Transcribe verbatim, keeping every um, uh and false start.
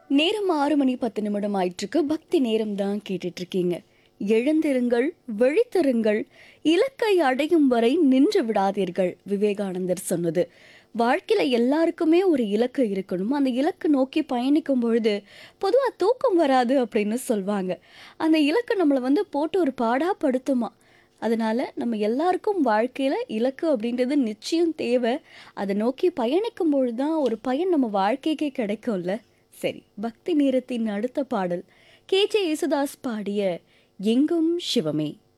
நேரம் ஆறு மணி பத்து நிமிடம் ஆயிட்டிருக்கு. பக்தி நேரம் தான் கேட்டுட்டு இருக்கீங்க. எழுந்திருங்கள், விழித்திருங்கள், இலக்கை அடையும் வரை நின்று விடாதீர்கள். விவேகானந்தர் சொன்னது. வாழ்க்கையில எல்லாருக்குமே ஒரு இலக்கு இருக்கணும். அந்த இலக்கு நோக்கி பயணிக்கும் பொழுது பொதுவா தூக்கம் வராது அப்படின்னு சொல்வாங்க. அந்த இலக்கு நம்மளை வந்து போட்டு ஒரு பாடா படுத்துமா. அதனால நம்ம எல்லாருக்கும் வாழ்க்கையில இலக்கு அப்படின்றது நிச்சயம் தேவை. அதை நோக்கி பயணிக்கும் பொழுது தான் ஒரு பயன் நம்ம வாழ்க்கைக்கே கிடைக்கும்ல. சரி, பக்தி நேரத்தின் அடுத்த பாடல் கேஜே யேசுதாஸ் பாடிய எங்கும் சிவமே.